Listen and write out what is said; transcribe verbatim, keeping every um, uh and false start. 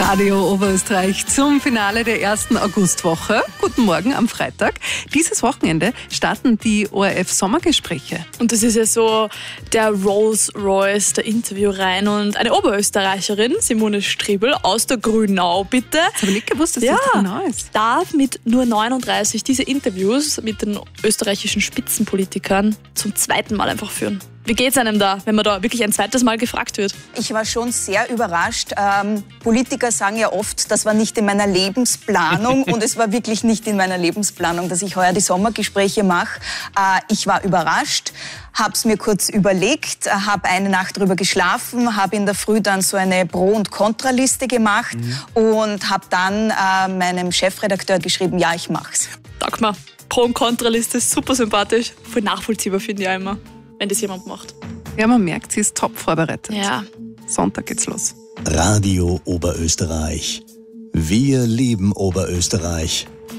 Radio Oberösterreich zum Finale der ersten Augustwoche. Guten Morgen am Freitag. Dieses Wochenende starten die O R F-Sommergespräche. Und das ist ja so der Rolls-Royce der Interviewreihen. Und eine Oberösterreicherin, Simone Striebel aus der Grünau, bitte. Das habe ich nicht gewusst, dass ja, das Grünau ist. Darf mit nur neununddreißig diese Interviews mit den österreichischen Spitzenpolitikern zum zweiten Mal einfach führen. Wie geht's einem da, wenn man da wirklich ein zweites Mal gefragt wird? Ich war schon sehr überrascht. Ähm, Politiker sagen ja oft, das war nicht in meiner Lebensplanung und es war wirklich nicht in meiner Lebensplanung, dass ich heuer die Sommergespräche mache. Äh, ich war überrascht, habe es mir kurz überlegt, habe eine Nacht drüber geschlafen, habe in der Früh dann so eine Pro- und Kontraliste gemacht mhm. und habe dann äh, meinem Chefredakteur geschrieben, ja, ich mach's. Dagmar, Pro- und Kontraliste ist super sympathisch, voll nachvollziehbar finde ich auch immer, wenn das jemand macht. Ja, man merkt, sie ist top vorbereitet. Ja. Sonntag geht's los. Radio Oberösterreich. Wir lieben Oberösterreich.